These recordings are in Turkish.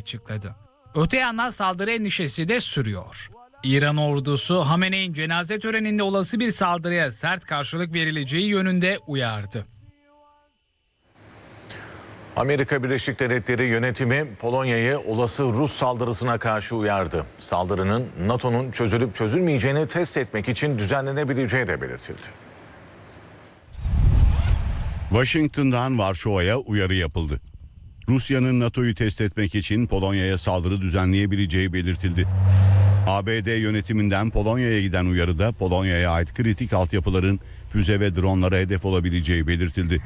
açıkladı. Öte yandan saldırı endişesi de sürüyor. İran ordusu Hamene'in cenaze töreninde olası bir saldırıya sert karşılık verileceği yönünde uyardı. Amerika Birleşik Devletleri yönetimi Polonya'yı olası Rus saldırısına karşı uyardı. Saldırının NATO'nun çözülüp çözülmeyeceğini test etmek için düzenlenebileceği de belirtildi. Washington'dan Varşova'ya uyarı yapıldı. Rusya'nın NATO'yu test etmek için Polonya'ya saldırı düzenleyebileceği belirtildi. ABD yönetiminden Polonya'ya giden uyarıda Polonya'ya ait kritik altyapıların füze ve dronlara hedef olabileceği belirtildi.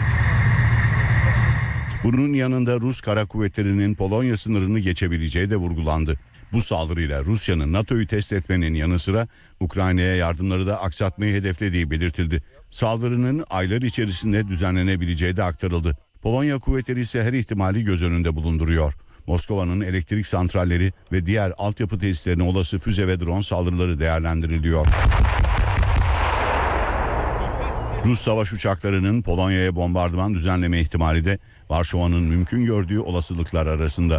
Bunun yanında Rus Kara Kuvvetleri'nin Polonya sınırını geçebileceği de vurgulandı. Bu saldırıyla Rusya'nın NATO'yu test etmenin yanı sıra Ukrayna'ya yardımları da aksatmayı hedeflediği belirtildi. Saldırının aylar içerisinde düzenlenebileceği de aktarıldı. Polonya kuvvetleri ise her ihtimali göz önünde bulunduruyor. Moskova'nın elektrik santralleri ve diğer altyapı tesislerine olası füze ve drone saldırıları değerlendiriliyor. Rus savaş uçaklarının Polonya'ya bombardıman düzenleme ihtimali de Varşova'nın mümkün gördüğü olasılıklar arasında.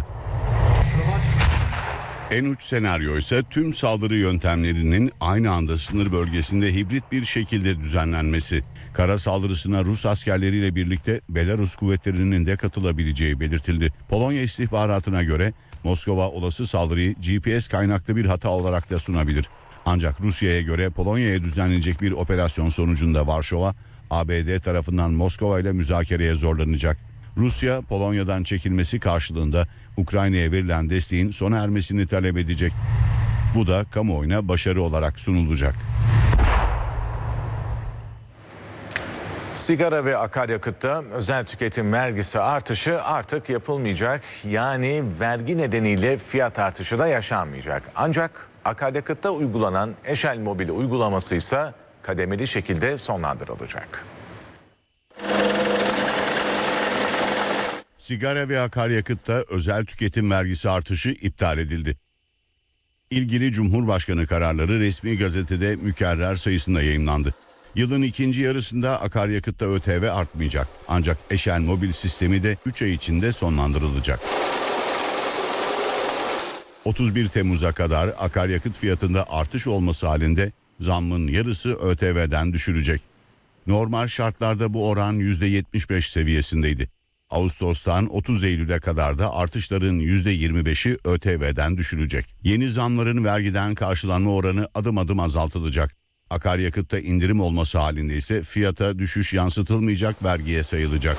En uç senaryo ise tüm saldırı yöntemlerinin aynı anda sınır bölgesinde hibrit bir şekilde düzenlenmesi. Kara saldırısına Rus askerleriyle birlikte Belarus kuvvetlerinin de katılabileceği belirtildi. Polonya istihbaratına göre Moskova olası saldırıyı GPS kaynaklı bir hata olarak da sunabilir. Ancak Rusya'ya göre Polonya'ya düzenlenecek bir operasyon sonucunda Varşova, ABD tarafından Moskova ile müzakereye zorlanacak. Rusya, Polonya'dan çekilmesi karşılığında Ukrayna'ya verilen desteğin sona ermesini talep edecek. Bu da kamuoyuna başarı olarak sunulacak. Sigara ve akaryakıtta özel tüketim vergisi artışı artık yapılmayacak. Yani vergi nedeniyle fiyat artışı da yaşanmayacak. Ancak akaryakıtta uygulanan Eşel Mobil uygulaması ise kademeli şekilde sonlandırılacak. Sigara ve akaryakıtta özel tüketim vergisi artışı iptal edildi. İlgili Cumhurbaşkanı kararları resmi gazetede mükerrer sayısında yayımlandı. Yılın ikinci yarısında akaryakıtta ÖTV artmayacak. Ancak Eşel Mobil sistemi de 3 ay içinde sonlandırılacak. 31 Temmuz'a kadar akaryakıt fiyatında artış olması halinde zammın yarısı ÖTV'den düşülecek. Normal şartlarda bu oran %75 seviyesindeydi. Ağustos'tan 30 Eylül'e kadar da artışların %25'i ÖTV'den düşülecek. Yeni zamların vergiden karşılanma oranı adım adım azaltılacak. Akaryakıtta indirim olması halinde ise fiyata düşüş yansıtılmayacak, vergiye sayılacak.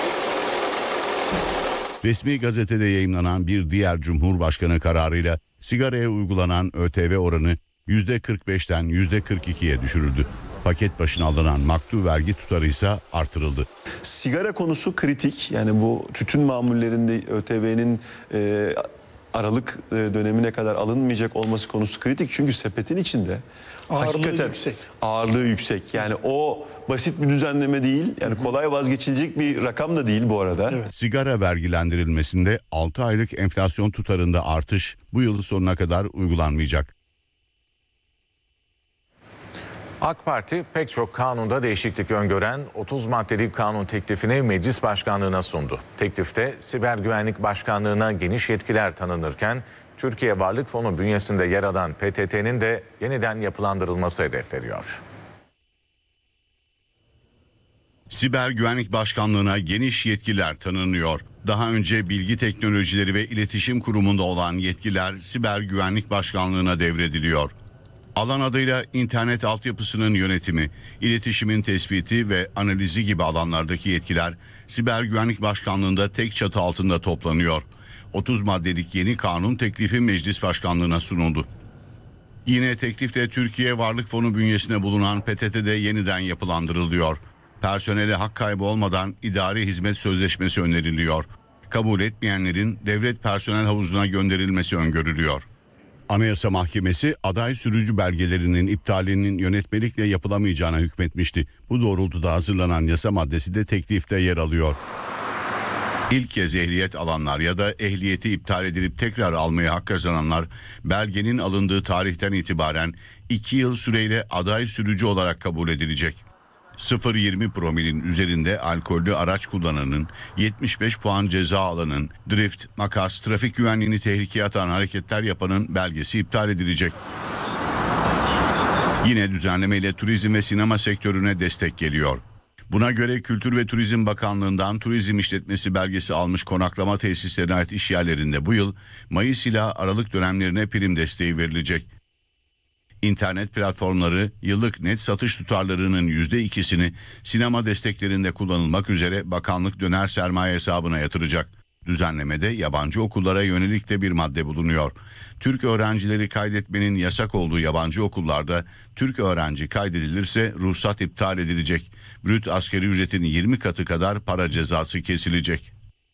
Resmi gazetede yayımlanan bir diğer Cumhurbaşkanı kararıyla sigaraya uygulanan ÖTV oranı %45'ten %42'ye düşürüldü. Paket başına alınan maktu vergi tutarı ise artırıldı. Sigara konusu kritik. Yani bu tütün mamullerinde ÖTV'nin Aralık dönemine kadar alınmayacak olması konusu kritik. Çünkü sepetin içinde ağırlığı yüksek. Yani o basit bir düzenleme değil. Yani kolay vazgeçilecek bir rakam da değil bu arada. Evet. Sigara vergilendirilmesinde 6 aylık enflasyon tutarında artış bu yıl sonuna kadar uygulanmayacak. AK Parti pek çok kanunda değişiklik öngören 30 maddelik kanun teklifini Meclis Başkanlığı'na sundu. Teklifte Siber Güvenlik Başkanlığı'na geniş yetkiler tanınırken Türkiye Varlık Fonu bünyesinde yer alan PTT'nin de yeniden yapılandırılması hedefleniyor. Siber Güvenlik Başkanlığı'na geniş yetkiler tanınıyor. Daha önce Bilgi Teknolojileri ve İletişim Kurumu'nda olan yetkiler Siber Güvenlik Başkanlığı'na devrediliyor. Alan adıyla internet altyapısının yönetimi, iletişimin tespiti ve analizi gibi alanlardaki yetkiler Siber Güvenlik Başkanlığı'nda tek çatı altında toplanıyor. 30 maddelik yeni kanun teklifi Meclis Başkanlığı'na sunuldu. Yine teklifte Türkiye Varlık Fonu bünyesinde bulunan PTT'de yeniden yapılandırılıyor. Personele hak kaybı olmadan idari hizmet sözleşmesi öneriliyor. Kabul etmeyenlerin devlet personel havuzuna gönderilmesi öngörülüyor. Anayasa Mahkemesi aday sürücü belgelerinin iptalinin yönetmelikle yapılamayacağına hükmetmişti. Bu doğrultuda hazırlanan yasa maddesi de teklifte yer alıyor. İlk kez ehliyet alanlar ya da ehliyeti iptal edilip tekrar almaya hak kazananlar belgenin alındığı tarihten itibaren 2 yıl süreyle aday sürücü olarak kabul edilecek. 0,20 promilin üzerinde alkollü araç kullananın, 75 puan ceza alanın, drift, makas, trafik güvenliğini tehlikeye atan hareketler yapanın belgesi iptal edilecek. Yine düzenlemeyle turizm ve sinema sektörüne destek geliyor. Buna göre Kültür ve Turizm Bakanlığı'ndan turizm işletmesi belgesi almış konaklama tesislerine ait işyerlerinde bu yıl Mayıs ile Aralık dönemlerine prim desteği verilecek. İnternet platformları yıllık net satış tutarlarının %2'sini sinema desteklerinde kullanılmak üzere bakanlık döner sermaye hesabına yatıracak. Düzenlemede yabancı okullara yönelik de bir madde bulunuyor. Türk öğrencileri kaydetmenin yasak olduğu yabancı okullarda Türk öğrenci kaydedilirse ruhsat iptal edilecek. Brüt asgari ücretin 20 katı kadar para cezası kesilecek.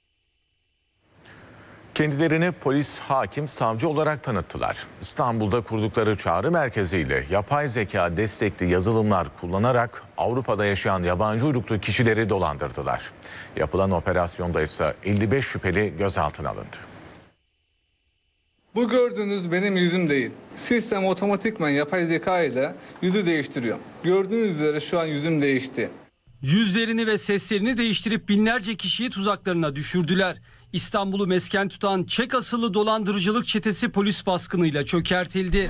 Kendilerini polis, hakim, savcı olarak tanıttılar. İstanbul'da kurdukları çağrı merkeziyle yapay zeka destekli yazılımlar kullanarak Avrupa'da yaşayan yabancı uyruklu kişileri dolandırdılar. Yapılan operasyonda ise 55 şüpheli gözaltına alındı. Bu gördüğünüz benim yüzüm değil. Sistem otomatikman yapay zeka ile yüzü değiştiriyor. Gördüğünüz üzere şu an yüzüm değişti. Yüzlerini ve seslerini değiştirip binlerce kişiyi tuzaklarına düşürdüler. İstanbul'u mesken tutan Çek asıllı dolandırıcılık çetesi polis baskınıyla çökertildi.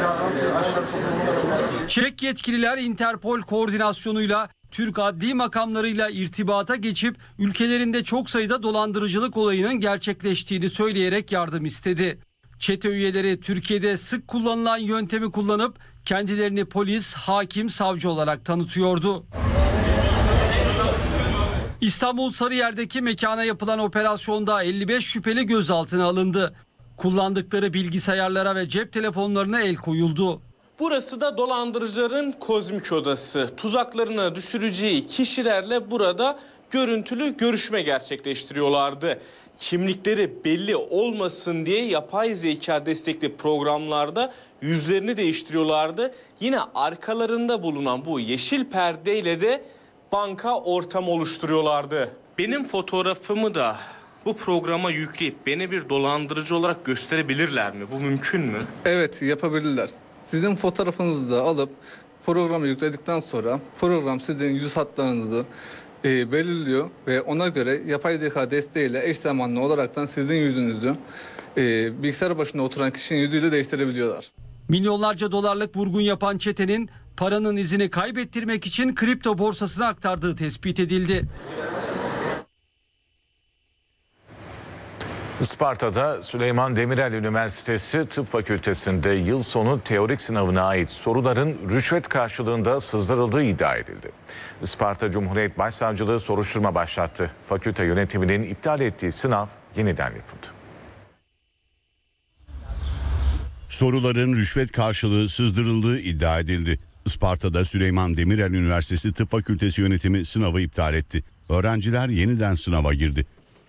Çek yetkililer Interpol koordinasyonuyla Türk adli makamlarıyla irtibata geçip ülkelerinde çok sayıda dolandırıcılık olayının gerçekleştiğini söyleyerek yardım istedi. Çete üyeleri Türkiye'de sık kullanılan yöntemi kullanıp kendilerini polis, hakim, savcı olarak tanıtıyordu. İstanbul Sarıyer'deki mekana yapılan operasyonda 55 şüpheli gözaltına alındı. Kullandıkları bilgisayarlara ve cep telefonlarına el koyuldu. Burası da dolandırıcıların kozmik odası. Tuzaklarına düşüreceği kişilerle burada görüntülü görüşme gerçekleştiriyorlardı. Kimlikleri belli olmasın diye yapay zeka destekli programlarda yüzlerini değiştiriyorlardı. Yine arkalarında bulunan bu yeşil perdeyle de banka ortamı oluşturuyorlardı. Benim fotoğrafımı da bu programa yükleyip beni bir dolandırıcı olarak gösterebilirler mi? Bu mümkün mü? Evet, yapabilirler. Sizin fotoğrafınızı da alıp programa yükledikten sonra program sizin yüz hatlarınızı belirliyor ve ona göre yapay zeka desteğiyle eş zamanlı olaraktan sizin yüzünüzü bilgisayar başında oturan kişinin yüzüyle değiştirebiliyorlar. Milyonlarca dolarlık vurgun yapan çetenin paranın izini kaybettirmek için kripto borsasına aktardığı tespit edildi. Isparta'da Süleyman Demirel Üniversitesi Tıp Fakültesi'nde yıl sonu teorik sınavına ait soruların rüşvet karşılığında sızdırıldığı iddia edildi. Isparta Cumhuriyet Başsavcılığı soruşturma başlattı. Fakülte yönetiminin iptal ettiği sınav yeniden yapıldı. Soruların rüşvet karşılığı sızdırıldığı iddia edildi. Isparta'da Süleyman Demirel Üniversitesi Tıp Fakültesi yönetimi sınavı iptal etti. Öğrenciler yeniden sınava girdi.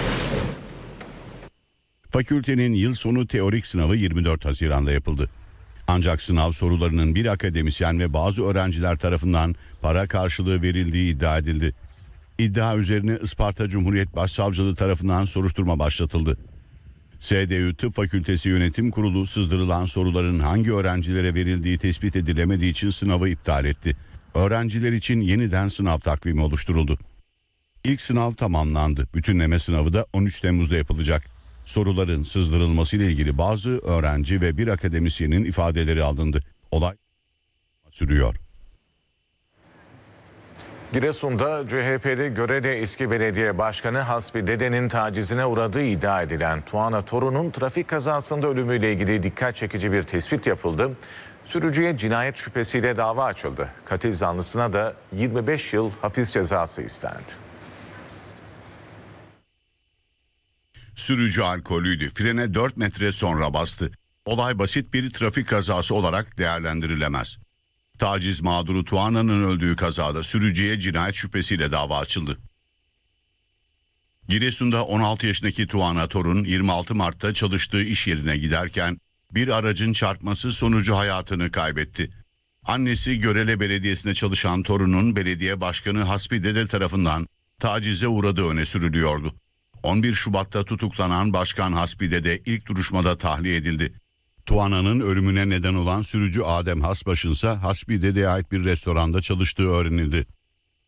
Fakültenin yıl sonu teorik sınavı 24 Haziran'da yapıldı. Ancak sınav sorularının bir akademisyen ve bazı öğrenciler tarafından para karşılığı verildiği iddia edildi. İddia üzerine Isparta Cumhuriyet Başsavcılığı tarafından soruşturma başlatıldı. SDÜ Tıp Fakültesi Yönetim Kurulu sızdırılan soruların hangi öğrencilere verildiği tespit edilemediği için sınavı iptal etti. Öğrenciler için yeniden sınav takvimi oluşturuldu. İlk sınav tamamlandı. Bütünleme sınavı da 13 Temmuz'da yapılacak. Soruların sızdırılması ile ilgili bazı öğrenci ve bir akademisyenin ifadeleri alındı. Olay sürüyor. Giresun'da CHP'li Görele eski belediye başkanı Hasbi Dede'nin tacizine uğradığı iddia edilen Tuana Torun'un trafik kazasında ölümüyle ilgili dikkat çekici bir tespit yapıldı. Sürücüye cinayet şüphesiyle dava açıldı. Katil zanlısına da 25 yıl hapis cezası istendi. Sürücü alkolüydü. Frene 4 metre sonra bastı. Olay basit bir trafik kazası olarak değerlendirilemez. Taciz mağduru Tuana'nın öldüğü kazada sürücüye cinayet şüphesiyle dava açıldı. Giresun'da 16 yaşındaki Tuana Torun 26 Mart'ta çalıştığı iş yerine giderken bir aracın çarpması sonucu hayatını kaybetti. Annesi Görele Belediyesi'nde çalışan Torun'un belediye başkanı Hasbi Dede tarafından tacize uğradığı öne sürülüyordu. 11 Şubat'ta tutuklanan Başkan Hasbi Dede ilk duruşmada tahliye edildi. Tuana'nın ölümüne neden olan sürücü Adem Hasbaş'ın ise Hasbi Dede'ye ait bir restoranda çalıştığı öğrenildi.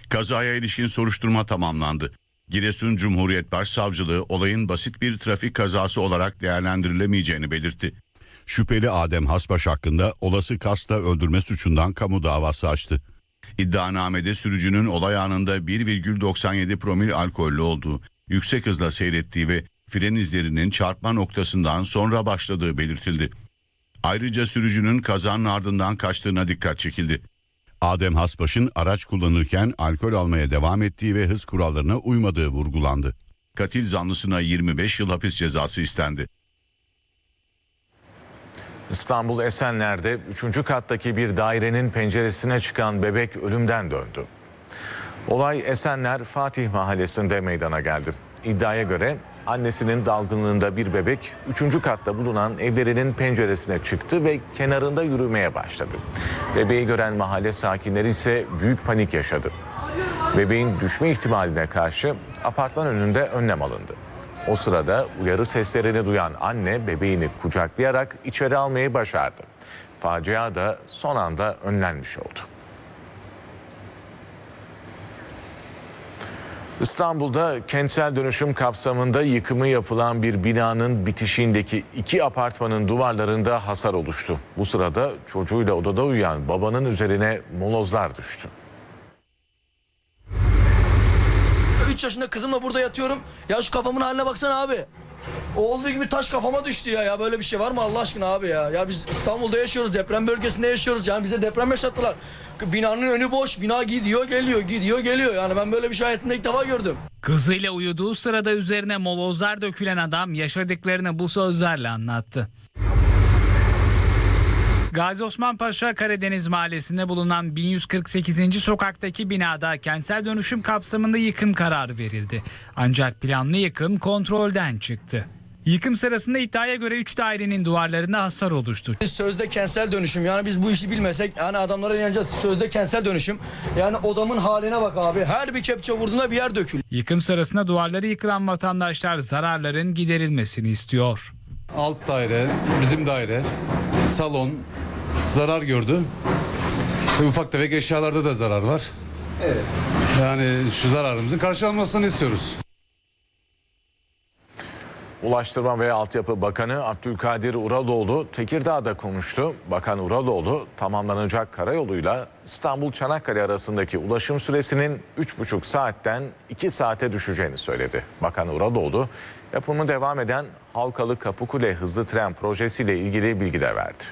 Kazaya ilişkin soruşturma tamamlandı. Giresun Cumhuriyet Başsavcılığı olayın basit bir trafik kazası olarak değerlendirilemeyeceğini belirtti. Şüpheli Adem Hasbaş hakkında olası kastla öldürme suçundan kamu davası açtı. İddianamede sürücünün olay anında 1,97 promil alkollü olduğu, yüksek hızla seyrettiği ve fren izlerinin çarpma noktasından sonra başladığı belirtildi. Ayrıca sürücünün kazanın ardından kaçtığına dikkat çekildi. Adem Hasbaş'ın araç kullanırken alkol almaya devam ettiği ve hız kurallarına uymadığı vurgulandı. Katil zanlısına 25 yıl hapis cezası istendi. İstanbul Esenler'de 3. kattaki bir dairenin penceresine çıkan bebek ölümden döndü. Olay Esenler Fatih Mahallesi'nde meydana geldi. İddiaya göre annesinin dalgınlığında bir bebek 3. katta bulunan evlerinin penceresine çıktı ve kenarında yürümeye başladı. Bebeği gören mahalle sakinleri ise büyük panik yaşadı. Bebeğin düşme ihtimaline karşı apartman önünde önlem alındı. O sırada uyarı seslerini duyan anne bebeğini kucaklayarak içeri almayı başardı. Facia da son anda önlenmiş oldu. İstanbul'da kentsel dönüşüm kapsamında yıkımı yapılan bir binanın bitişiğindeki 2 apartmanın duvarlarında hasar oluştu. Bu sırada çocuğuyla odada uyuyan babanın üzerine molozlar düştü. 3 yaşında kızımla burada yatıyorum. Ya şu kafamın haline baksana abi. O olduğu gibi taş kafama düştü ya. Ya böyle bir şey var mı Allah aşkına abi ya? Ya biz İstanbul'da yaşıyoruz, deprem bölgesinde yaşıyoruz. Yani bize deprem yaşattılar. Binanın önü boş, bina gidiyor geliyor, gidiyor geliyor. Yani ben böyle bir şey hayatımda ilk defa gördüm. Kızıyla uyuduğu sırada üzerine molozlar dökülen adam yaşadıklarını bu sözlerle anlattı. Gazi Osman Paşa Karadeniz Mahallesi'nde bulunan 1148. sokaktaki binada kentsel dönüşüm kapsamında yıkım kararı verildi. Ancak planlı yıkım kontrolden çıktı. Yıkım sırasında iddiaya göre 3 dairenin duvarlarında hasar oluştu. Sözde kentsel dönüşüm, yani biz bu işi bilmesek yani adamlara inanacağız. Sözde kentsel dönüşüm, yani odamın haline bak abi, her bir kepçe vurduğunda bir yer dökülüyor. Yıkım sırasında duvarları yıkılan vatandaşlar zararların giderilmesini istiyor. Alt daire, bizim daire, salon zarar gördü. Ufak tefek eşyalarda da zarar var. Evet. Yani şu zararımızın karşılanmasını istiyoruz. Ulaştırma ve Altyapı Bakanı Abdülkadir Uraloğlu Tekirdağ'da konuştu. Bakan Uraloğlu tamamlanacak karayoluyla İstanbul-Çanakkale arasındaki ulaşım süresinin 3,5 saatten 2 saate düşeceğini söyledi. Bakan Uraloğlu yapımı devam eden Halkalı Kapıkule hızlı tren projesiyle ilgili bilgi de verdi.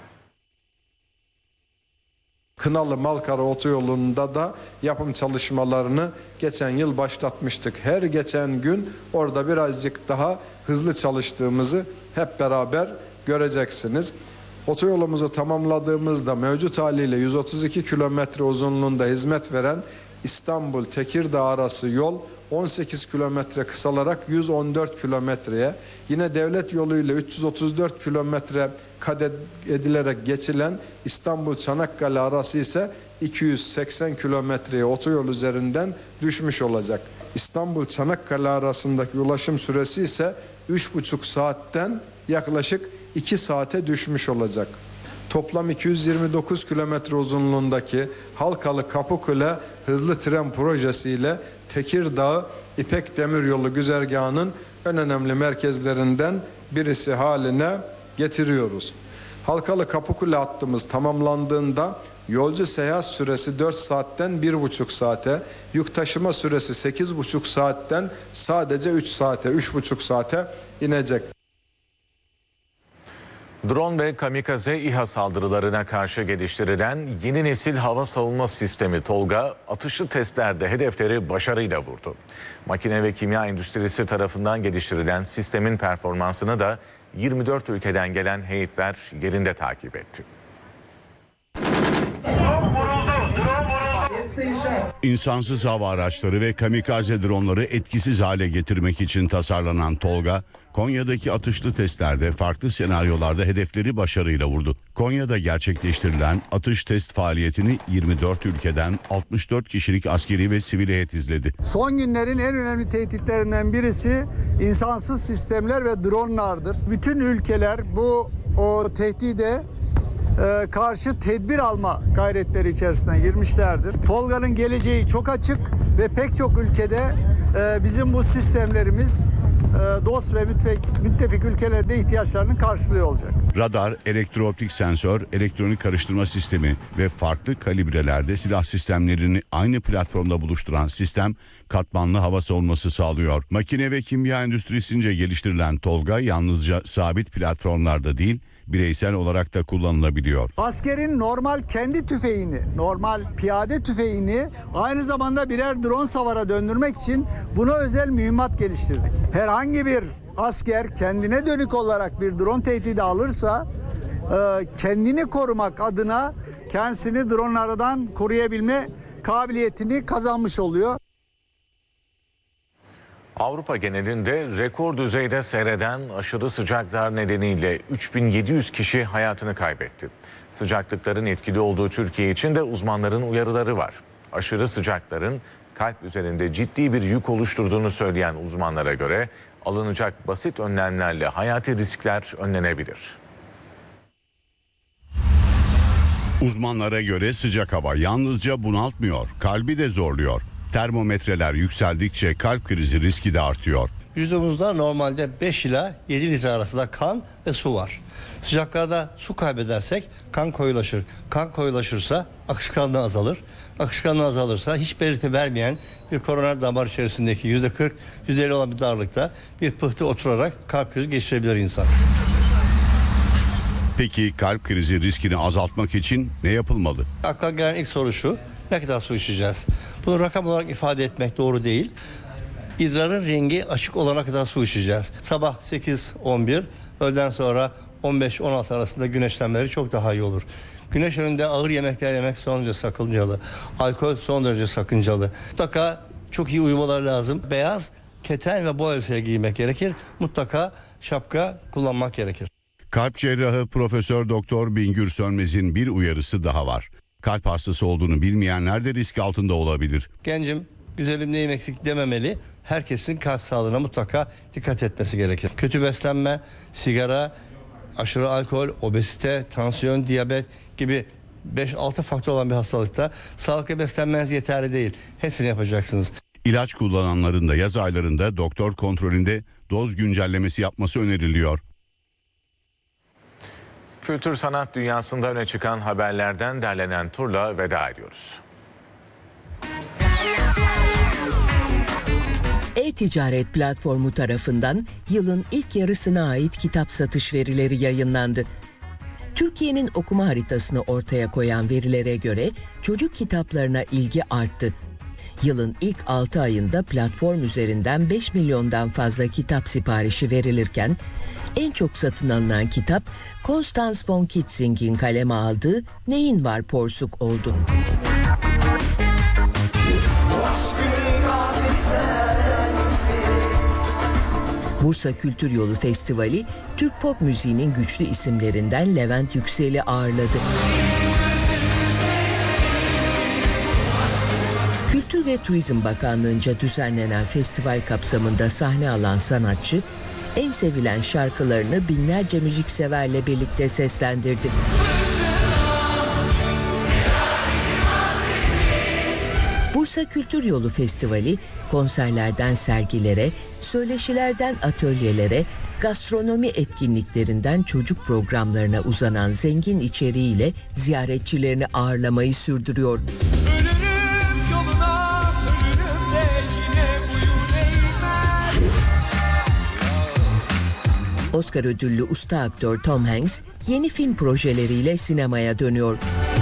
Kınalı-Malkara otoyolunda da yapım çalışmalarını geçen yıl başlatmıştık. Her geçen gün orada birazcık daha hızlı çalıştığımızı hep beraber göreceksiniz. Otoyolumuzu tamamladığımızda mevcut haliyle 132 kilometre uzunluğunda hizmet veren İstanbul-Tekirdağ arası yol 18 kilometre kısalarak 114 kilometreye, yine devlet yoluyla 334 kilometre kat edilerek geçilen İstanbul-Çanakkale arası ise 280 kilometreye otoyol üzerinden düşmüş olacak. İstanbul-Çanakkale arasındaki ulaşım süresi ise 3,5 saatten yaklaşık 2 saate düşmüş olacak. Toplam 229 kilometre uzunluğundaki Halkalı Kapıkule hızlı tren projesiyle Tekirdağ İpek Demiryolu güzergahının en önemli merkezlerinden birisi haline getiriyoruz. Halkalı Kapıkule hattımız tamamlandığında yolcu seyahat süresi 4 saatten 1,5 saate, yük taşıma süresi 8,5 saatten sadece 3,5 saate inecek. Drone ve kamikaze İHA saldırılarına karşı geliştirilen yeni nesil hava savunma sistemi TOLGA atışlı testlerde hedefleri başarıyla vurdu. Makine ve kimya endüstrisi tarafından geliştirilen sistemin performansını da 24 ülkeden gelen heyetler yerinde takip etti. İnsansız hava araçları ve kamikaze dronları etkisiz hale getirmek için tasarlanan TOLGA, Konya'daki atışlı testlerde farklı senaryolarda hedefleri başarıyla vurdu. Konya'da gerçekleştirilen atış test faaliyetini 24 ülkeden 64 kişilik askeri ve sivil heyet izledi. Son günlerin en önemli tehditlerinden birisi insansız sistemler ve dronlardır. Bütün ülkeler bu tehdide karşı tedbir alma gayretleri içerisine girmişlerdir. Tolga'nın geleceği çok açık ve pek çok ülkede bizim bu sistemlerimiz dost ve müttefik ülkelerde ihtiyaçlarını karşılıyor olacak. Radar, elektrooptik sensör, elektronik karıştırma sistemi ve farklı kalibrelerde silah sistemlerini aynı platformda buluşturan sistem katmanlı hava savunması sağlıyor. Makine ve kimya endüstrisince geliştirilen Tolga yalnızca sabit platformlarda değil, bireysel olarak da kullanılabiliyor. Askerin normal kendi tüfeğini, normal piyade tüfeğini aynı zamanda birer drone savara döndürmek için buna özel mühimmat geliştirdik. Herhangi bir asker kendine dönük olarak bir drone tehdidi alırsa kendini korumak adına kendisini dronlardan koruyabilme kabiliyetini kazanmış oluyor. Avrupa genelinde rekor düzeyde seyreden aşırı sıcaklar nedeniyle 3700 kişi hayatını kaybetti. Sıcaklıkların etkili olduğu Türkiye için de uzmanların uyarıları var. Aşırı sıcakların kalp üzerinde ciddi bir yük oluşturduğunu söyleyen uzmanlara göre alınacak basit önlemlerle hayati riskler önlenebilir. Uzmanlara göre sıcak hava yalnızca bunaltmıyor, kalbi de zorluyor. Termometreler yükseldikçe kalp krizi riski de artıyor. Vücudumuzda normalde 5 ila 7 litre arasında kan ve su var. Sıcaklarda su kaybedersek kan koyulaşır. Kan koyulaşırsa akışkanlığı azalır. Akışkanlığı azalırsa hiç belirti vermeyen bir koroner damar içerisindeki %40, %50 olan bir darlıkta bir pıhtı oturarak kalp krizi geçirebilir insan. Peki kalp krizi riskini azaltmak için ne yapılmalı? Akla gelen ilk soru şu: ne kadar su içeceğiz? Bunu rakam olarak ifade etmek doğru değil. İdrarın rengi açık olana kadar su içeceğiz. Sabah 8-11, öğleden sonra 15-16 arasında güneşlenmeleri çok daha iyi olur. Güneş önünde ağır yemekler yemek son derece sakıncalı. Alkol son derece sakıncalı. Mutlaka çok iyi uyumalar lazım. Beyaz, keten ve bol elbise giymek gerekir. Mutlaka şapka kullanmak gerekir. Kalp cerrahı Profesör Doktor Bingür Sönmez'in bir uyarısı daha var. Kalp hastası olduğunu bilmeyenler de risk altında olabilir. Gencim, güzelim, neyim eksik dememeli. Herkesin kalp sağlığına mutlaka dikkat etmesi gerekir. Kötü beslenme, sigara, aşırı alkol, obezite, tansiyon, diyabet gibi 5-6 faktör olan bir hastalıkta sağlıklı beslenmeniz yeterli değil. Hepsini yapacaksınız. İlaç kullananların da yaz aylarında doktor kontrolünde doz güncellemesi yapması öneriliyor. Kültür sanat dünyasında öne çıkan haberlerden derlenen turla veda ediyoruz. E-ticaret platformu tarafından yılın ilk yarısına ait kitap satış verileri yayınlandı. Türkiye'nin okuma haritasını ortaya koyan verilere göre çocuk kitaplarına ilgi arttı. Yılın ilk 6 ayında platform üzerinden 5 milyondan fazla kitap siparişi verilirken en çok satın alınan kitap Constance von Kitzing'in kaleme aldığı Neyin Var Porsuk oldu. Bursa Kültür Yolu Festivali, Türk pop müziğinin güçlü isimlerinden Levent Yüksel'i ağırladı. Kültür ve Turizm Bakanlığı'nca düzenlenen festival kapsamında sahne alan sanatçı, en sevilen şarkılarını binlerce müzikseverle birlikte seslendirdi. Bursa Kültür Yolu Festivali, konserlerden sergilere, söyleşilerden atölyelere, gastronomi etkinliklerinden çocuk programlarına uzanan zengin içeriğiyle ziyaretçilerini ağırlamayı sürdürüyor. Oscar ödüllü usta aktör Tom Hanks yeni film projeleriyle sinemaya dönüyor.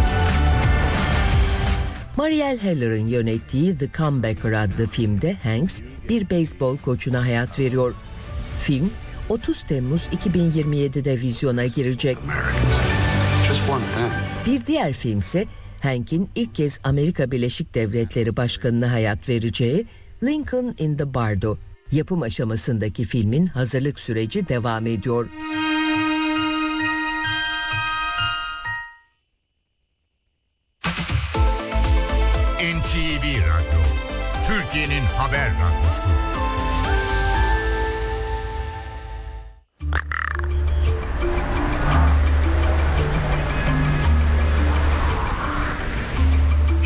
Marielle Heller'ın yönettiği The Comebacker adlı filmde Hanks bir beyzbol koçuna hayat veriyor. Film 30 Temmuz 2027'de vizyona girecek. Bir diğer film ise Hank'in ilk kez Amerika Birleşik Devletleri Başkanı'na hayat vereceği Lincoln in the Bardo. Yapım aşamasındaki filmin hazırlık süreci devam ediyor. NTV Radyo, Türkiye'nin haber radyosu.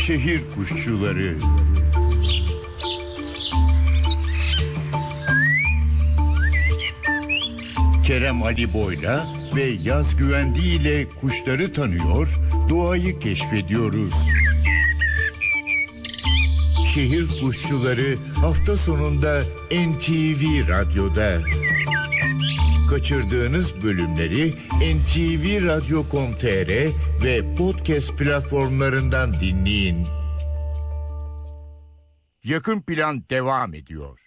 şehir kuşçuları. Kerem Ali Boyla ve Yaz Güvendi ile kuşları tanıyor, doğayı keşfediyoruz. Şehir Kuşçuları hafta sonunda NTV Radyo'da. Kaçırdığınız bölümleri ntvradyo.com.tr ve podcast platformlarından dinleyin. Yakın Plan devam ediyor.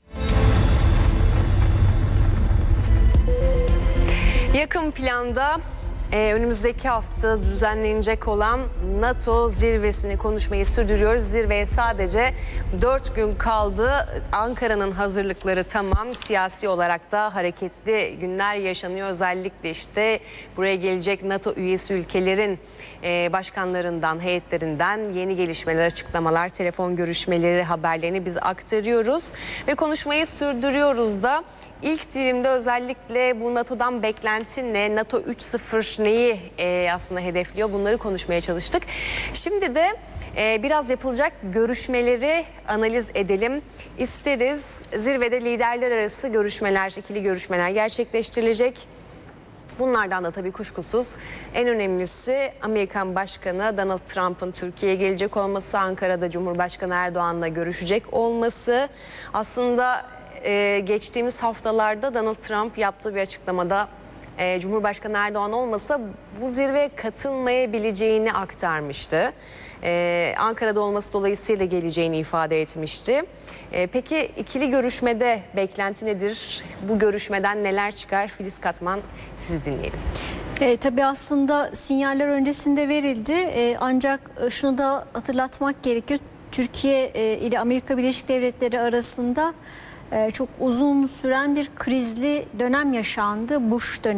Yakın planda önümüzdeki hafta düzenlenecek olan NATO zirvesini konuşmayı sürdürüyoruz. Zirveye sadece 4 gün kaldı. Ankara'nın hazırlıkları tamam. Siyasi olarak da hareketli günler yaşanıyor. Özellikle işte buraya gelecek NATO üyesi ülkelerin başkanlarından, heyetlerinden yeni gelişmeler, açıklamalar, telefon görüşmeleri haberlerini biz aktarıyoruz. Ve konuşmayı sürdürüyoruz da. İlk dilimde özellikle bu NATO'dan beklentin ne? NATO 3.0 neyi aslında hedefliyor? Bunları konuşmaya çalıştık. Şimdi de biraz yapılacak görüşmeleri analiz edelim isteriz. Zirvede liderler arası görüşmeler, ikili görüşmeler gerçekleştirilecek. Bunlardan da tabii kuşkusuz en önemlisi Amerikan Başkanı Donald Trump'ın Türkiye'ye gelecek olması, Ankara'da Cumhurbaşkanı Erdoğan'la görüşecek olması. Aslında geçtiğimiz haftalarda Donald Trump yaptığı bir açıklamada Cumhurbaşkanı Erdoğan olmasa bu zirveye katılmayabileceğini aktarmıştı. Ankara'da olması dolayısıyla geleceğini ifade etmişti. Peki ikili görüşmede beklenti nedir? Bu görüşmeden neler çıkar? Filiz Katman, sizi dinleyelim. Tabii aslında sinyaller öncesinde verildi. Ancak şunu da hatırlatmak gerekiyor. Türkiye ile Amerika Birleşik Devletleri arasında çok uzun süren bir krizli dönem yaşandı.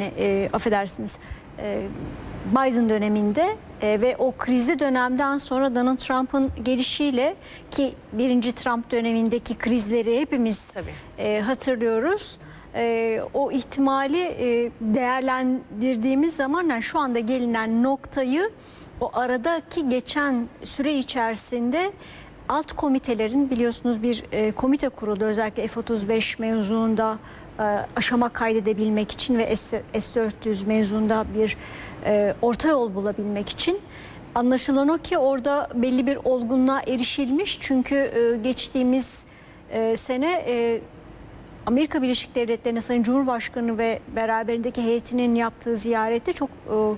Biden döneminde ve o krizli dönemden sonra Donald Trump'ın gelişiyle, ki birinci Trump dönemindeki krizleri hepimiz hatırlıyoruz. O ihtimali değerlendirdiğimiz zaman, yani şu anda gelinen noktayı, o aradaki geçen süre içerisinde alt komitelerin, biliyorsunuz bir komite kuruldu özellikle F-35 mevzuunda aşama kaydedebilmek için ve S-400 mevzuunda bir orta yol bulabilmek için. Anlaşılan o ki orada belli bir olgunluğa erişilmiş. Çünkü geçtiğimiz sene Amerika Birleşik Devletleri'ne Sayın Cumhurbaşkanı ve beraberindeki heyetinin yaptığı ziyarette çok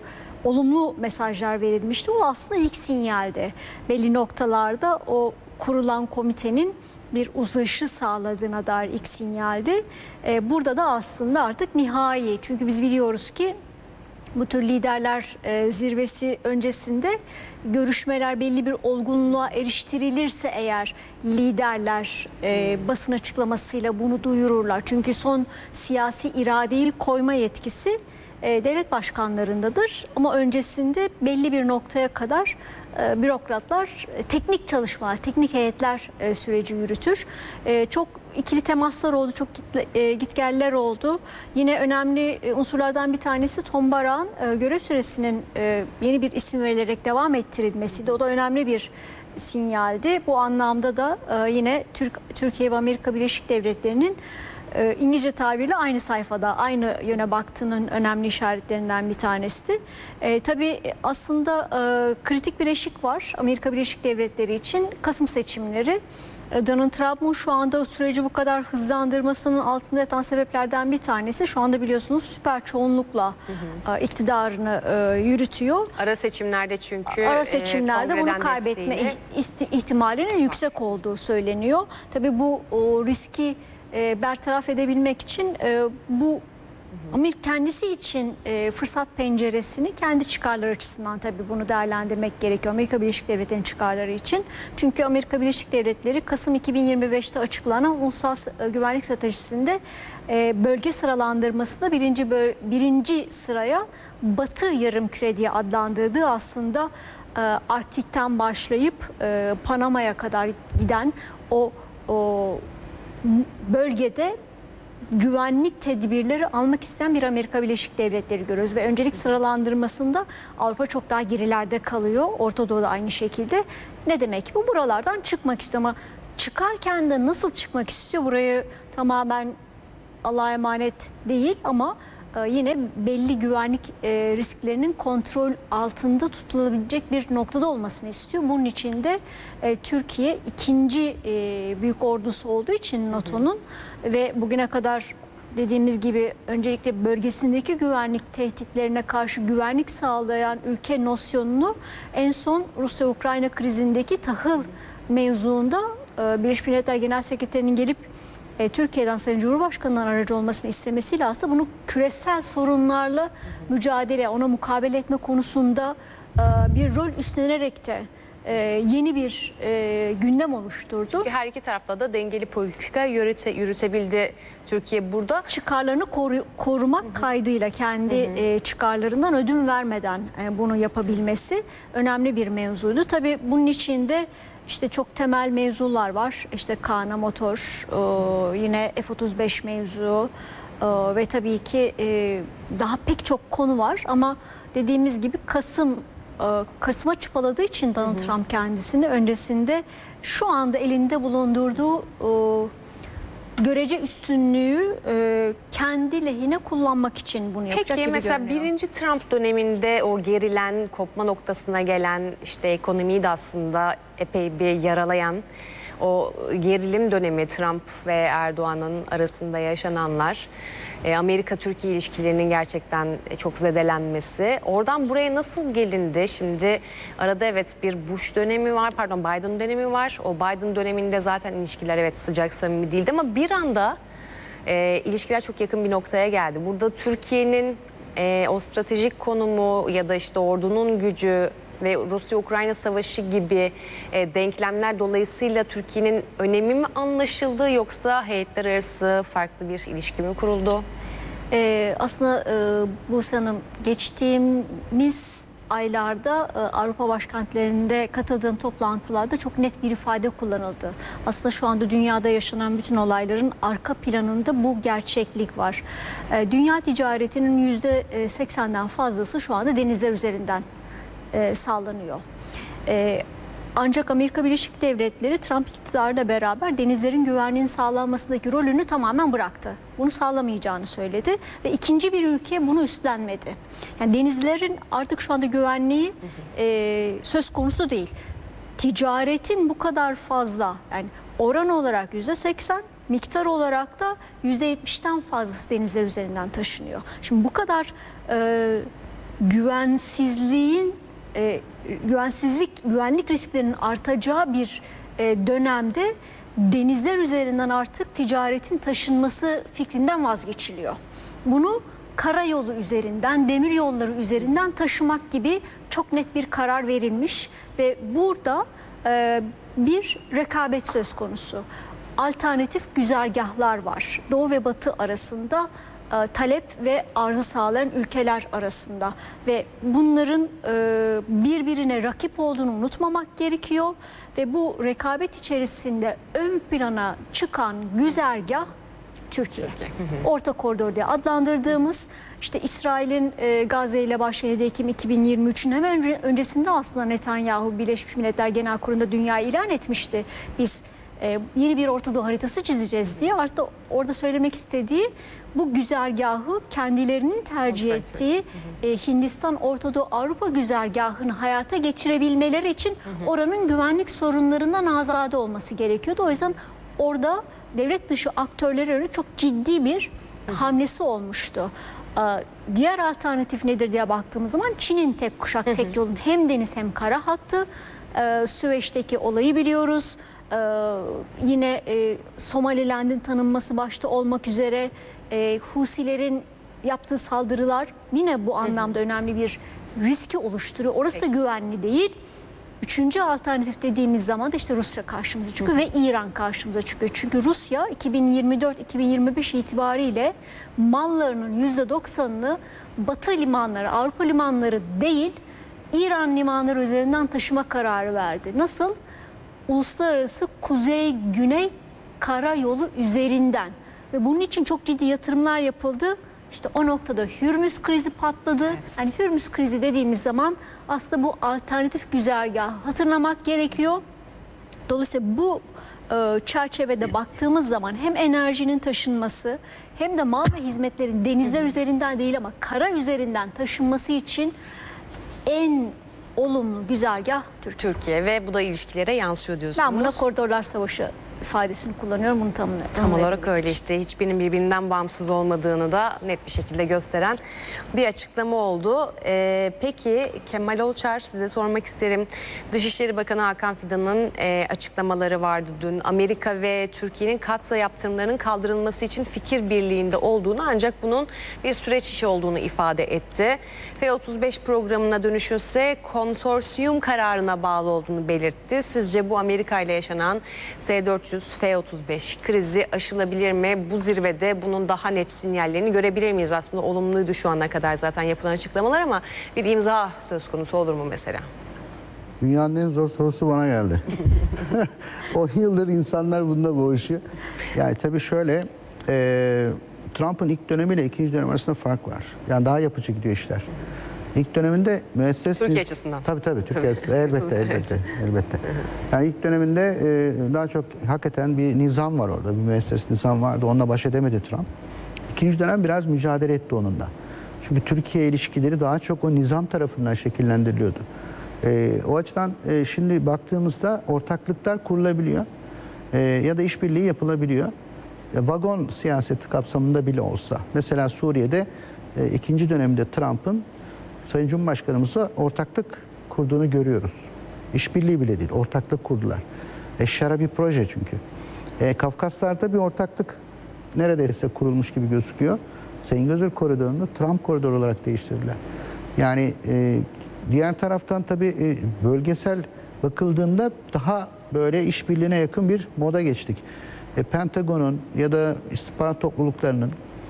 olumlu mesajlar verilmişti. O aslında ilk sinyalde. Belli noktalarda o kurulan komitenin bir uzlaşı sağladığına dair ilk sinyaldi. Burada da aslında artık nihai. Çünkü biz biliyoruz ki bu tür liderler zirvesi öncesinde görüşmeler belli bir olgunluğa eriştirilirse eğer liderler basın açıklamasıyla bunu duyururlar. Çünkü son siyasi iradeyi koyma yetkisi devlet başkanlarındadır. Ama öncesinde belli bir noktaya kadar bürokratlar teknik çalışmalar, teknik heyetler süreci yürütür. Çok ikili temaslar oldu, çok gitgeller oldu. Yine önemli unsurlardan bir tanesi Tom Barak'ın görev süresinin yeni bir isim verilerek devam ettirilmesiydi. O da önemli bir sinyaldi. Bu anlamda da yine Türkiye ve Amerika Birleşik Devletleri'nin İngilizce tabirle aynı sayfada, aynı yöne baktığının önemli işaretlerinden bir tanesi. Tabii aslında kritik bir eşik var Amerika Birleşik Devletleri için. Kasım seçimleri. Donald Trump'ın şu anda o süreci bu kadar hızlandırmasının altında yatan sebeplerden bir tanesi, şu anda biliyorsunuz süper çoğunlukla iktidarını yürütüyor. Ara seçimlerde çünkü ara seçimlerde bunu kaybetme ihtimalinin yüksek olduğu söyleniyor. Tabii bu riski bertaraf edebilmek için bu Amerika kendisi için fırsat penceresini kendi çıkarları açısından tabii bunu değerlendirmek gerekiyor. Amerika Birleşik Devletleri'nin çıkarları için. Çünkü Amerika Birleşik Devletleri Kasım 2025'te açıklanan Ulusal Güvenlik Stratejisi'nde bölge sıralandırmasında birinci sıraya Batı Yarımküre diye adlandırdığı, aslında Arktik'ten başlayıp Panama'ya kadar giden o bölgede güvenlik tedbirleri almak isteyen bir Amerika Birleşik Devletleri görüyoruz. Ve öncelik sıralandırmasında Avrupa çok daha gerilerde kalıyor. Orta Doğu'da aynı şekilde. Ne demek bu? Buralardan çıkmak istiyor ama çıkarken de nasıl çıkmak istiyor? Burayı tamamen Allah'a emanet değil ama yine belli güvenlik risklerinin kontrol altında tutulabilecek bir noktada olmasını istiyor. Bunun için de Türkiye ikinci büyük ordusu olduğu için NATO'nun ve bugüne kadar dediğimiz gibi öncelikle bölgesindeki güvenlik tehditlerine karşı güvenlik sağlayan ülke nosyonunu en son Rusya-Ukrayna krizindeki tahıl mevzuunda Birleşmiş Milletler Genel Sekreterinin gelip Türkiye'den Sayın Cumhurbaşkanı'nın aracı olmasını istemesiyle aslında bunu küresel sorunlarla mücadele, ona mukabele etme konusunda bir rol üstlenerek de yeni bir gündem oluşturdu. Çünkü her iki tarafta da dengeli politika yürütebildi Türkiye burada. Çıkarlarını korumak kaydıyla kendi çıkarlarından ödün vermeden bunu yapabilmesi önemli bir mevzuydu. Tabii bunun içinde İşte çok temel mevzular var. İşte Kana Motor, yine F-35 mevzu ve tabii ki daha pek çok konu var. Ama dediğimiz gibi Kasım'a çıpaladığı için Donald Trump kendisini öncesinde şu anda elinde bulundurduğu görece üstünlüğü kendi lehine kullanmak için bunu yapacak Peki gibi mesela görünüyor. birinci Trump döneminde o gerilen, kopma noktasına gelen işte ekonomiyi de aslında epey bir yaralayan o gerilim dönemi Trump ve Erdoğan'ın arasında yaşananlar, Amerika-Türkiye ilişkilerinin gerçekten çok zedelenmesi. Oradan buraya nasıl gelindi? Şimdi arada evet bir Bush dönemi var, pardon Biden dönemi var. O Biden döneminde zaten ilişkiler evet sıcak samimi değildi ama bir anda ilişkiler çok yakın bir noktaya geldi. Burada Türkiye'nin o stratejik konumu ya da işte ordunun gücü ve Rusya-Ukrayna savaşı gibi denklemler dolayısıyla Türkiye'nin önemi mi anlaşıldı yoksa heyetler arası farklı bir ilişki mi kuruldu? Aslında Buse Hanım geçtiğimiz aylarda Avrupa başkentlerinde katıldığım toplantılarda çok net bir ifade kullanıldı. Aslında şu anda dünyada yaşanan bütün olayların arka planında bu gerçeklik var. Dünya ticaretinin %80'den fazlası şu anda denizler üzerinden sağlanıyor. Ancak Amerika Birleşik Devletleri Trump iktidarıyla beraber denizlerin güvenliğinin sağlanmasındaki rolünü tamamen bıraktı. Bunu sağlamayacağını söyledi ve ikinci bir ülke bunu üstlenmedi. Yani denizlerin artık şu anda güvenliği söz konusu değil. Ticaretin bu kadar fazla, yani oran olarak %80, miktar olarak da %70'ten fazlası denizler üzerinden taşınıyor. Şimdi bu kadar güvenlik risklerinin artacağı bir dönemde denizler üzerinden artık ticaretin taşınması fikrinden vazgeçiliyor. Bunu karayolu üzerinden, demir yolları üzerinden taşımak gibi çok net bir karar verilmiş ve burada bir rekabet söz konusu. Alternatif güzergahlar var. Doğu ve Batı arasında talep ve arzı sağlayan ülkeler arasında ve bunların birbirine rakip olduğunu unutmamak gerekiyor ve bu rekabet içerisinde ön plana çıkan güzergah Türkiye. Orta koridor diye adlandırdığımız işte İsrail'in Gazze ile başlayan Ekim 2023'ün hemen öncesinde aslında Netanyahu Birleşmiş Milletler Genel Kurulu'nda dünyayı ilan etmişti. Biz yeni bir Orta Doğu haritası çizeceğiz diye. Artık orada söylemek istediği bu güzergahı kendilerinin tercih ettiği Hindistan, Orta Doğu, Avrupa güzergahını hayata geçirebilmeleri için oranın güvenlik sorunlarından azade olması gerekiyordu. O yüzden orada devlet dışı aktörlere yönelik çok ciddi bir hamlesi olmuştu. Diğer alternatif nedir diye baktığımız zaman Çin'in tek kuşak tek yolun hem deniz hem kara hattı. Süveyş'teki olayı biliyoruz. Yine Somaliland'in tanınması başta olmak üzere Husilerin yaptığı saldırılar yine bu anlamda önemli bir riski oluşturuyor. Orası da güvenli değil. Üçüncü alternatif dediğimiz zaman da işte Rusya karşımıza çıkıyor ve İran karşımıza çıkıyor. Çünkü Rusya 2024-2025 itibariyle mallarının %90'ını Batı limanları, Avrupa limanları değil İran limanları üzerinden taşıma kararı verdi. Nasıl? Uluslararası kuzey-güney karayolu üzerinden ve bunun için çok ciddi yatırımlar yapıldı. İşte o noktada Hürmüz krizi patladı. Evet. Yani Hürmüz krizi dediğimiz zaman aslında bu alternatif güzergahı hatırlamak gerekiyor. Dolayısıyla bu çerçevede baktığımız zaman hem enerjinin taşınması hem de mal ve hizmetlerin denizler üzerinden değil ama kara üzerinden taşınması için en olumlu güzergah Türkiye ve bu da ilişkilere yansıyor diyorsunuz. Ben buna koridorlar savaşı ifadesini kullanıyorum. Bunu tam olarak öyle işte. Hiçbirinin birbirinden bağımsız olmadığını da net bir şekilde gösteren bir açıklama oldu. Peki Kemal Olçar, size sormak isterim. Dışişleri Bakanı Hakan Fidan'ın açıklamaları vardı dün. Amerika ve Türkiye'nin katsayı yaptırımlarının kaldırılması için fikir birliğinde olduğunu, ancak bunun bir süreç işi olduğunu ifade etti. F-35 programına dönüşürse konsorsiyum kararına bağlı olduğunu belirtti. Sizce bu Amerika ile yaşanan S-400 F-35 krizi aşılabilir mi? Bu zirvede bunun daha net sinyallerini görebilir miyiz? Aslında olumluydu şu ana kadar zaten yapılan açıklamalar, ama bir imza söz konusu olur mu mesela? Dünyanın en zor sorusu bana geldi. 10 yıldır insanlar bunda boğuşuyor. Yani tabii şöyle, Trump'ın ilk dönemiyle ikinci dönem arasında fark var. Yani daha yapıcı gidiyor işler. İlk döneminde müesses... Türkiye açısından. Tabii Türkiye açısından. Elbette. Yani ilk döneminde daha çok hakikaten bir nizam var orada. Bir müesses nizam vardı. Onunla baş edemedi Trump. İkinci dönem biraz mücadele etti onunla. Çünkü Türkiye ilişkileri daha çok o nizam tarafından şekillendiriliyordu. O açıdan şimdi baktığımızda ortaklıklar kurulabiliyor. Ya da işbirliği yapılabiliyor. Vagon siyaseti kapsamında bile olsa. Mesela Suriye'de ikinci dönemde Trump'ın Sayın Cumhurbaşkanımızla ortaklık kurduğunu görüyoruz. İşbirliği bile değil, ortaklık kurdular. Şara bir proje çünkü. Kafkaslar'da bir ortaklık neredeyse kurulmuş gibi gözüküyor. Zengezur koridorunu Trump koridoru olarak değiştirdiler. Yani diğer taraftan tabii bölgesel bakıldığında daha böyle işbirliğine yakın bir moda geçtik. Pentagon'un ya da istihbarat topluluklarının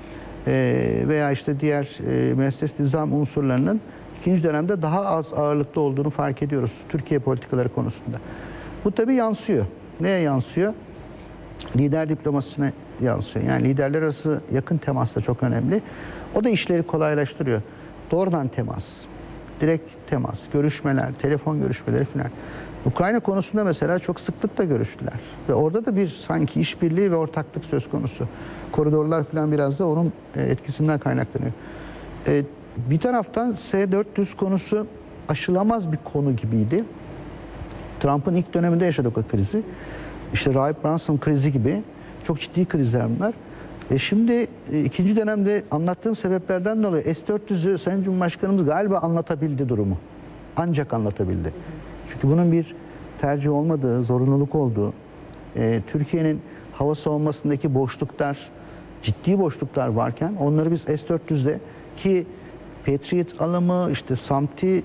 veya işte diğer müesses nizam unsurlarının ikinci dönemde daha az ağırlıklı olduğunu fark ediyoruz Türkiye politikaları konusunda. Bu tabii yansıyor. Neye yansıyor? Lider diplomasisine yansıyor. Yani liderler arası yakın temas da çok önemli. O da işleri kolaylaştırıyor. Doğrudan temas, direkt temas, görüşmeler, telefon görüşmeleri falan. Ukrayna konusunda mesela çok sıklıkla görüştüler. Ve orada da bir sanki işbirliği ve ortaklık söz konusu. Koridorlar falan biraz da onun etkisinden kaynaklanıyor. Bir taraftan S-400 konusu aşılamaz bir konu gibiydi. Trump'ın ilk döneminde yaşadık o krizi. İşte Rahip Brunson krizi gibi çok ciddi krizler bunlar. Şimdi ikinci dönemde anlattığım sebeplerden dolayı S-400'ü Sayın Cumhurbaşkanımız galiba anlatabildi durumu. Ancak anlatabildi. Çünkü bunun bir tercih olmadığı, zorunluluk olduğu, Türkiye'nin hava savunmasındaki boşluklar, ciddi boşluklar varken onları biz S-400'de ki Patriot alımı, işte SAMTİ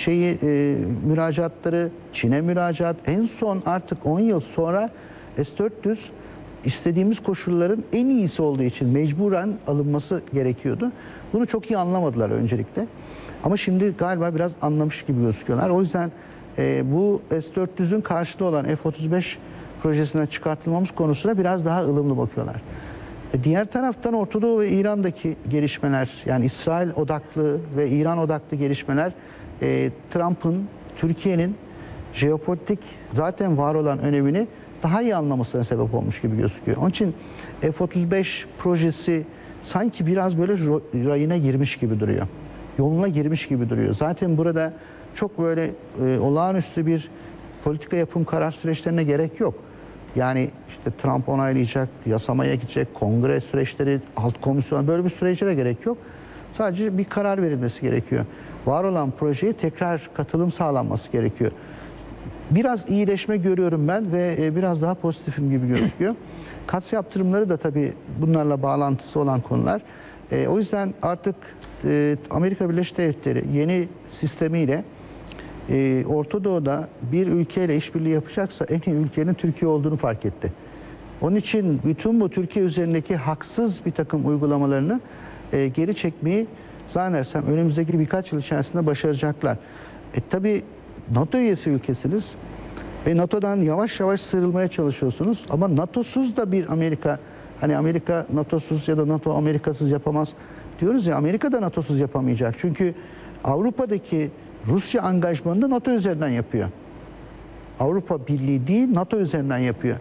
müracaatları, Çin'e müracaat, en son artık 10 yıl sonra S-400 istediğimiz koşulların en iyisi olduğu için mecburen alınması gerekiyordu. Bunu çok iyi anlamadılar öncelikle. Ama şimdi galiba biraz anlamış gibi gözüküyorlar. O yüzden bu S-400'ün karşılığı olan F-35 projesinden çıkartılmamız konusuna biraz daha ılımlı bakıyorlar. Diğer taraftan Orta Doğu ve İran'daki gelişmeler, yani İsrail odaklı ve İran odaklı gelişmeler Trump'ın, Türkiye'nin jeopolitik zaten var olan önemini daha iyi anlamasına sebep olmuş gibi gözüküyor. Onun için F-35 projesi sanki biraz böyle rayına girmiş gibi duruyor. Yoluna girmiş gibi duruyor. Zaten burada çok böyle olağanüstü bir politika yapım karar süreçlerine gerek yok. Yani işte Trump onaylayacak, yasamaya gidecek, kongre süreçleri, alt komisyon, böyle bir süreçlere gerek yok. Sadece bir karar verilmesi gerekiyor. Var olan projeye tekrar katılım sağlanması gerekiyor. Biraz iyileşme görüyorum ben ve biraz daha pozitifim gibi gözüküyor. Katsayı yaptırımları da tabii bunlarla bağlantısı olan konular. O yüzden artık Amerika Birleşik Devletleri yeni sistemiyle Orta Doğu'da bir ülkeyle işbirliği yapacaksa en iyi ülkenin Türkiye olduğunu fark etti. Onun için bütün bu Türkiye üzerindeki haksız bir takım uygulamalarını geri çekmeyi zannedersem önümüzdeki birkaç yıl içerisinde başaracaklar. Tabii NATO üyesi ülkesiniz ve NATO'dan yavaş yavaş sıyrılmaya çalışıyorsunuz ama NATO'suz da bir Amerika Hani Amerika NATO'suz ya da NATO Amerikasız yapamaz diyoruz ya, Amerika da NATO'suz yapamayacak. Çünkü Avrupa'daki Rusya angajmanını NATO üzerinden yapıyor. Avrupa Birliği değil, NATO üzerinden yapıyor.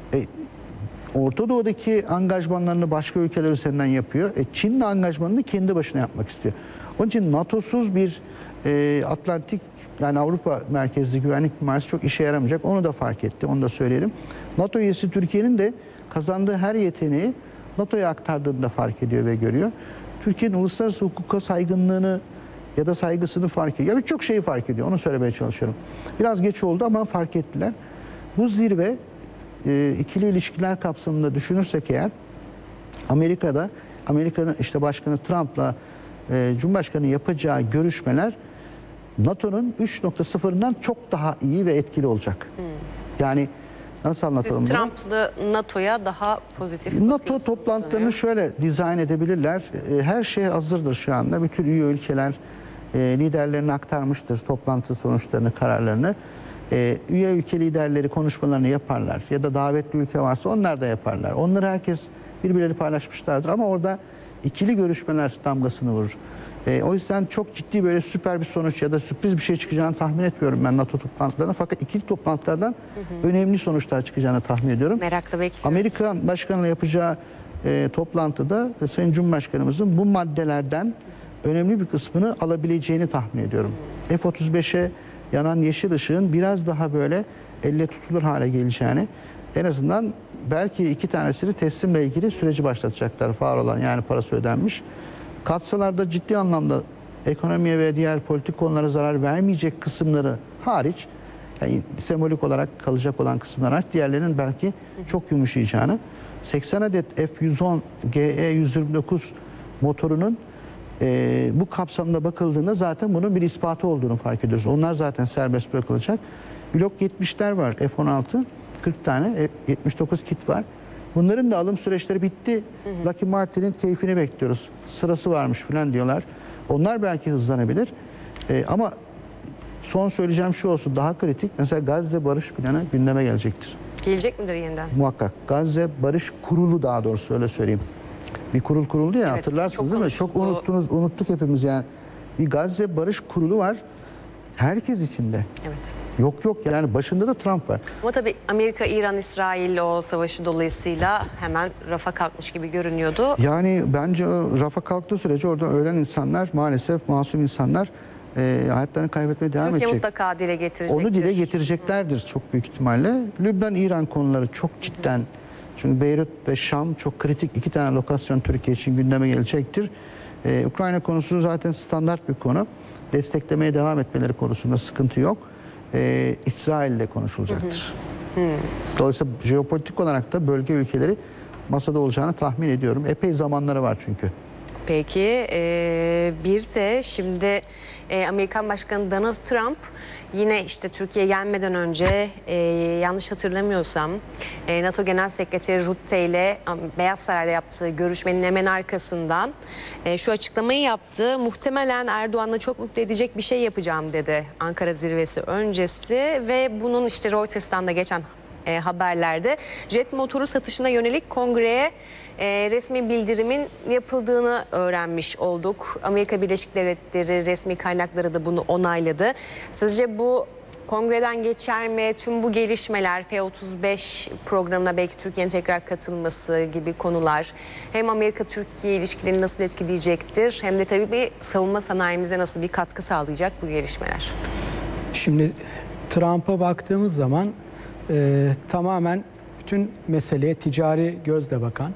Orta Doğu'daki angajmanlarını başka ülkeler üzerinden yapıyor. Çin'le angajmanını kendi başına yapmak istiyor. Onun için NATO'suz bir Atlantik, yani Avrupa merkezli güvenlik mimarisi çok işe yaramayacak. Onu da fark etti, onu da söyleyelim. NATO üyesi Türkiye'nin de kazandığı her yeteneği NATO'ya aktardığını da fark ediyor ve görüyor. Türkiye'nin uluslararası hukuka saygınlığını ya da saygısını fark ediyor. Birçok şeyi fark ediyor, onu söylemeye çalışıyorum. Biraz geç oldu ama fark ettiler. Bu zirve ikili ilişkiler kapsamında düşünürsek eğer, Amerika'nın işte Başkanı Trump'la Cumhurbaşkanı yapacağı görüşmeler NATO'nun 3.0'ından çok daha iyi ve etkili olacak. Yani nasıl anlatalım? Siz Trump'lı NATO'ya daha pozitif NATO toplantılarını şöyle dizayn edebilirler. Her şey hazırdır şu anda. Bütün üye ülkeler liderlerine aktarmıştır toplantı sonuçlarını, kararlarını. Üye ülke liderleri konuşmalarını yaparlar. Ya da davetli ülke varsa onlar da yaparlar. Onları herkes birbirleri paylaşmışlardır. Ama orada ikili görüşmeler damgasını vurur. O yüzden çok ciddi böyle süper bir sonuç ya da sürpriz bir şey çıkacağını tahmin etmiyorum ben NATO toplantılarına. Fakat ikili toplantılardan önemli sonuçlar çıkacağını tahmin ediyorum. Merakla bekliyoruz. Amerika Başkanı'yla yapacağı toplantıda Sayın Cumhurbaşkanımızın bu maddelerden önemli bir kısmını alabileceğini tahmin ediyorum. F-35'e yanan yeşil ışığın biraz daha böyle elle tutulur hale geleceğini, en azından belki 2 tanesini teslimle ilgili süreci başlatacaklar. Var olan, yani parası ödenmiş. Katsalarda ciddi anlamda ekonomiye ve diğer politik konulara zarar vermeyecek kısımları hariç, yani sembolik olarak kalacak olan kısımlar hariç, diğerlerinin belki çok yumuşayacağını, 80 adet F-110 GE-129 motorunun bu kapsamda bakıldığında zaten bunun bir ispatı olduğunu fark ediyoruz. Onlar zaten serbest bırakılacak. Blok 70'ler var, F-16, 40 tane, F-79 kit var. Bunların da alım süreçleri bitti. Lockheed Martin'in keyfini bekliyoruz. Sırası varmış falan diyorlar. Onlar belki hızlanabilir. Ama son söyleyeceğim şu olsun, daha kritik. Mesela Gazze Barış Planı gündeme gelecektir. Gelecek midir yeniden? Muhakkak. Gazze Barış Kurulu, daha doğrusu öyle söyleyeyim. Bir kurul kuruldu ya, evet, hatırlarsınız değil mi? Çok unuttuk hepimiz yani. Bir Gazze Barış Kurulu var. Herkes içinde. Evet. Yok yani başında da Trump var. Ama tabii Amerika, İran, İsrail o savaşı dolayısıyla hemen rafa kalkmış gibi görünüyordu. Yani bence o rafa kalktığı sürece orada ölen insanlar, maalesef masum insanlar hayatlarını kaybetmeye devam Türkiye edecek. mutlaka dile getirecektir. Onu dile getireceklerdir çok büyük ihtimalle. Lübnan-İran konuları çok cidden. Çünkü Beyrut ve Şam çok kritik 2 tane lokasyon Türkiye için gündeme gelecektir. Ukrayna konusu zaten standart bir konu. Desteklemeye devam etmeleri konusunda sıkıntı yok. İsrail'de konuşulacaktır. Dolayısıyla jeopolitik olarak da bölge ülkeleri masada olacağını tahmin ediyorum. Epey zamanları var çünkü. Peki bir de şimdi Amerikan Başkanı Donald Trump yine işte Türkiye gelmeden önce yanlış hatırlamıyorsam NATO Genel Sekreteri Rutte ile Beyaz Saray'da yaptığı görüşmenin hemen arkasından şu açıklamayı yaptı. Muhtemelen Erdoğan'la çok mutlu edecek bir şey yapacağım dedi Ankara zirvesi öncesi ve bunun işte Reuters'tan da geçen haberlerde jet motoru satışına yönelik kongreye resmi bildirimin yapıldığını öğrenmiş olduk. Amerika Birleşik Devletleri resmi kaynakları da bunu onayladı. Sizce bu kongreden geçer mi? Tüm bu gelişmeler, F-35 programına belki Türkiye'nin tekrar katılması gibi konular hem Amerika-Türkiye ilişkilerini nasıl etkileyecektir hem de tabii bir savunma sanayimize nasıl bir katkı sağlayacak bu gelişmeler? Şimdi Trump'a baktığımız zaman tamamen bütün meseleye ticari gözle bakan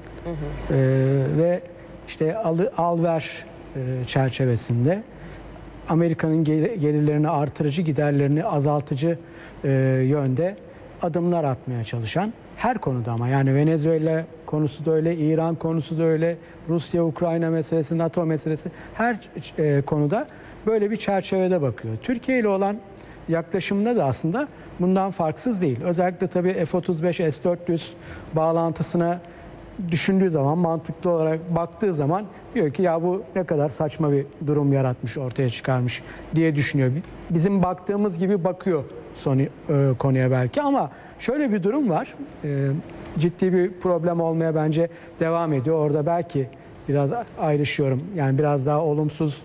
ve işte al-ver çerçevesinde Amerika'nın gelirlerini artırıcı, giderlerini azaltıcı yönde adımlar atmaya çalışan, her konuda ama yani Venezuela konusu da öyle, İran konusu da öyle, Rusya-Ukrayna meselesi, NATO meselesi, her konuda böyle bir çerçevede bakıyor. Türkiye ile olan yaklaşımında da aslında bundan farksız değil. Özellikle tabii F-35, S-400 bağlantısına düşündüğü zaman, mantıklı olarak baktığı zaman diyor ki ya bu ne kadar saçma bir durum yaratmış, ortaya çıkarmış diye düşünüyor. Bizim baktığımız gibi bakıyor konuya belki, ama şöyle bir durum var. Ciddi bir problem olmaya bence devam ediyor. Orada belki biraz ayrışıyorum. Yani biraz daha olumsuz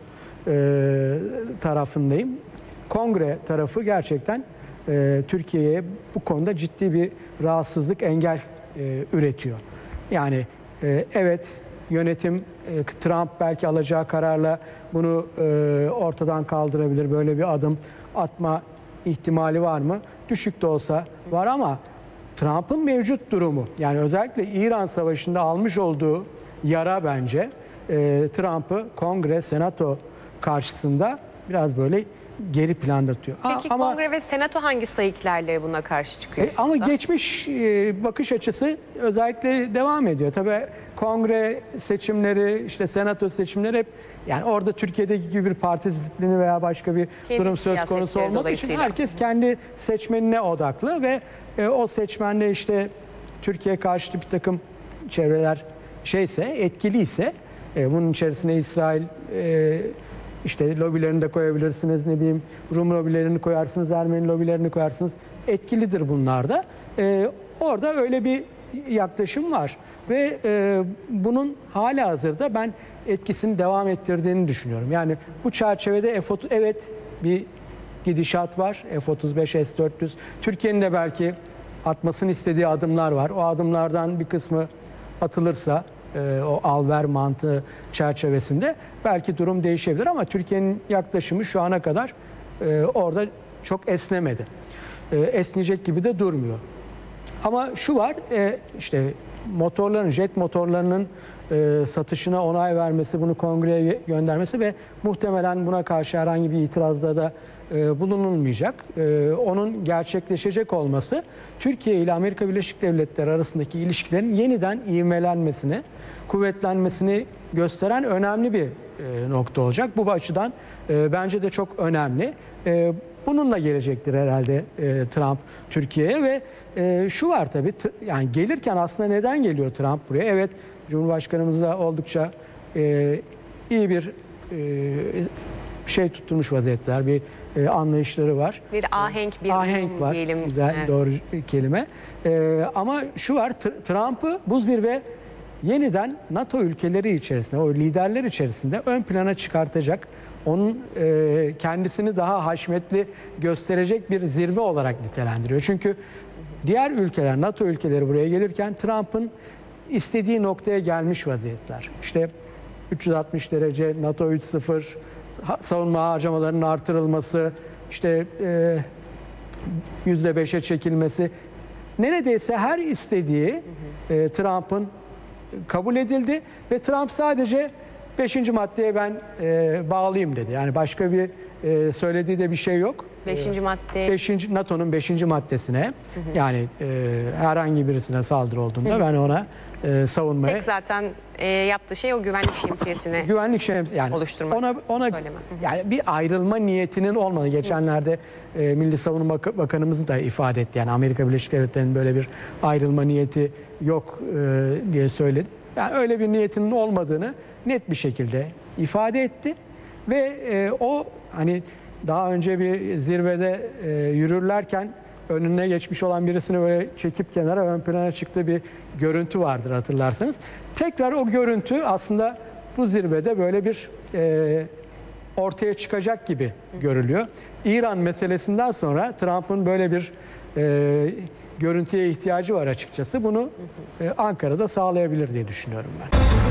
tarafındayım. Kongre tarafı gerçekten Türkiye'ye bu konuda ciddi bir rahatsızlık, engel üretiyor. Yani evet, yönetim Trump belki alacağı kararla bunu ortadan kaldırabilir. Böyle bir adım atma ihtimali var mı? Düşük de olsa var, ama Trump'ın mevcut durumu, yani özellikle İran Savaşı'nda almış olduğu yara bence Trump'ı Kongre, Senato karşısında biraz böyle geri planda tutuyor. Peki Kongre ve Senato hangi sayıklarla buna karşı çıkıyor? Ama geçmiş bakış açısı özellikle devam ediyor. Tabii Kongre seçimleri, işte Senato seçimleri hep, yani orada Türkiye'deki gibi bir parti disiplini veya başka bir durum söz konusu olmadığı için herkes kendi seçmenine odaklı ve o seçmenle işte Türkiye karşıtı bir takım çevreler etkiliyse bunun içerisine İsrail işte lobilerini de koyabilirsiniz, ne bileyim Rum lobilerini koyarsınız, Ermeni lobilerini koyarsınız. Etkilidir bunlar da. Orada öyle bir yaklaşım var ve bunun halihazırda ben etkisini devam ettirdiğini düşünüyorum. Yani bu çerçevede evet bir gidişat var. F-35, S-400. Türkiye'nin de belki atmasını istediği adımlar var. O adımlardan bir kısmı atılırsa o al-ver mantığı çerçevesinde belki durum değişebilir, ama Türkiye'nin yaklaşımı şu ana kadar orada çok esnemedi. Esneyecek gibi de durmuyor. Ama şu var, işte jet motorlarının satışına onay vermesi, bunu kongreye göndermesi ve muhtemelen buna karşı herhangi bir itirazda da bulunulmayacak. Onun gerçekleşecek olması Türkiye ile Amerika Birleşik Devletleri arasındaki ilişkilerin yeniden ivmelenmesini, kuvvetlenmesini gösteren önemli bir nokta olacak. Bu açıdan bence de çok önemli. Bununla gelecektir herhalde Trump Türkiye'ye ve şu var tabii, yani gelirken aslında neden geliyor Trump buraya? Evet, Cumhurbaşkanımızla oldukça iyi bir tutturmuş vaziyetler, bir anlayışları var. Bir ahenk var diyelim. Güzel, evet. Doğru kelime. Ama şu var, Trump'ı bu zirve yeniden NATO ülkeleri içerisinde, o liderler içerisinde ön plana çıkartacak, onun kendisini daha haşmetli gösterecek bir zirve olarak nitelendiriyor. Çünkü diğer ülkeler, NATO ülkeleri buraya gelirken Trump'ın istediği noktaya gelmiş vaziyetler. İşte 360 derece, NATO 3.0, savunma harcamalarının artırılması, işte %5'e çekilmesi, neredeyse her istediği Trump'ın kabul edildi ve Trump sadece 5. maddeye ben bağlıyım dedi. Yani başka bir söylediği de bir şey yok. 5. madde. NATO'nun 5. maddesine, yani herhangi birisine saldırı olduğunda ben ona savunmaya... Tek zaten yaptığı şey o güvenlik şemsiyesini yani oluşturmak. Ona yani bir ayrılma niyetinin olmadığı. Geçenlerde Milli Savunma Bakanımız da ifade etti. Yani Amerika Birleşik Devletleri'nin böyle bir ayrılma niyeti yok diye söyledi. Yani öyle bir niyetinin olmadığını net bir şekilde ifade etti ve o hani daha önce bir zirvede yürürlerken önüne geçmiş olan birisini böyle çekip kenara ön plana çıktığı bir görüntü vardır, hatırlarsanız. Tekrar o görüntü aslında bu zirvede böyle bir ortaya çıkacak gibi görülüyor. İran meselesinden sonra Trump'ın böyle bir görüntüye ihtiyacı var açıkçası. Bunu Ankara'da sağlayabilir diye düşünüyorum ben.